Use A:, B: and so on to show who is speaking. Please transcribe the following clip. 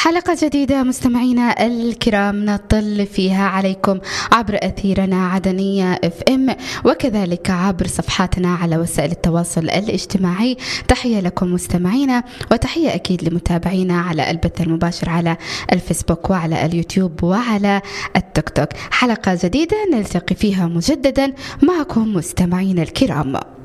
A: حلقة جديدة مستمعينا الكرام نطل فيها عليكم عبر أثيرنا عدنية FM وكذلك عبر صفحاتنا على وسائل التواصل الاجتماعي. تحية لكم مستمعينا وتحية أكيد لمتابعينا على البث المباشر على الفيسبوك وعلى اليوتيوب وعلى التيك توك. حلقة جديدة نلتقي فيها مجددا معكم مستمعينا الكرام.